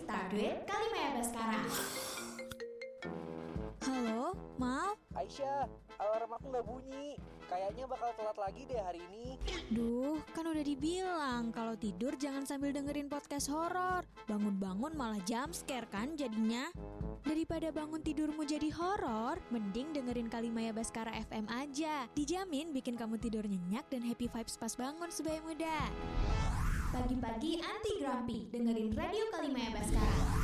Start with Kalimaya Baskara. Halo, Mal? Aisyah, alarm aku nggak bunyi. Kayaknya bakal telat lagi deh hari ini. Duh, kan udah dibilang kalau tidur jangan sambil dengerin podcast horor. Bangun-bangun malah jump scare kan jadinya. Daripada bangun tidurmu jadi horor, mending dengerin Kalimaya Baskara FM aja. Dijamin bikin kamu tidur nyenyak dan happy vibes pas bangun sebagai muda. Pagi-pagi anti grumpy, dengerin Radio Kalimaya Baskara.